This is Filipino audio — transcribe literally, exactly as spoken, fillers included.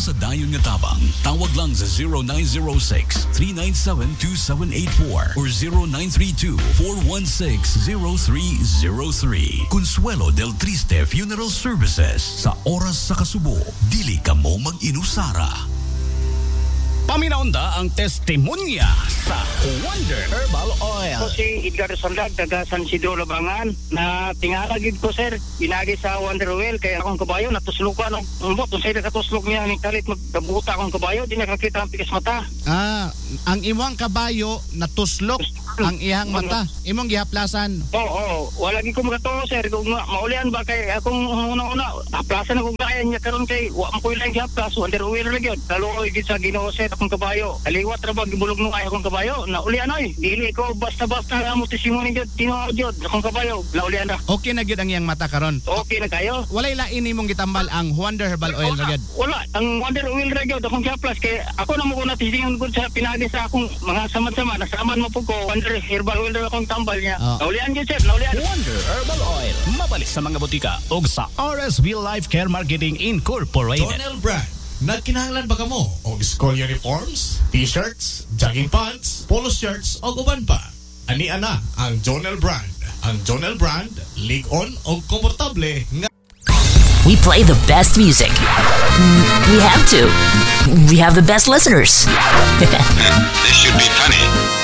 sa dayon nga tabang, tawag lang sa zero nine zero six, three nine seven, two seven eight four or zero nine three two, four one six, zero three zero three. Consuelo del Triste Funeral Services. Sa oras sa kasubo, dili ka mo mag-inusara. Paminaunda ang testimonya sa Wonder Herbal Oil. Ako si Edgar Sandag, taga San Isidro, Labangan, na tingaragid ko, sir, pinagi sa Wonder Oil, kaya akong kabayo, natuslukan ang umbot, kung sa'yo nakatuslok niya, ang kalit, magkabuta akong kabayo, di nakakita ang pikas mata. Ah, ang imong kabayo natuslok ang iyang mata. Imong gihaplasan. Oo, oo, wala gid ko magatuo, sir, kung ma- maulian ba kay akong una-una, haplasan akong kaya niya karon kay wa mo ko ilang gihaplas, Wonder Oil ra gyud. Kaluoy gid sa Ginoo, sir, akong kabayo. Kaliwat ra ba gibulog nung ay akong kabayo, naulian ay. Dili ko basta-basta amo testimony gyud, tinuod gyud akong kabayo, naulian ra. Okay na gyud ang iyang mata karon. Okay na kayo. Walay lain imong gitambal ang Wonder Herbal Oil ra gyud. Wala, ang Wonder Oil ra gyud akong gihaplas kay ako na mo ko natisingon gud sa pinagi sa akong mga samad-sama, nasaman mo po ko Wonder Herbal Oil ra akong tambal niya. Oh. Naulian gyud, sir, naulian. Wonder Herbal Oil. Mabalik sa mga butika o sa R S B Life Care Marketing Incorporated. Jonel Brand. Nagkinahanglan ba kamo og school uniforms, t-shirts, jogging pants, polo shirts o uban pa? Ani ana ang Jonel Brand. Ang Jonel Brand, lig-on o komportable nga. We play the best music. We have to. We have the best listeners. This should be funny.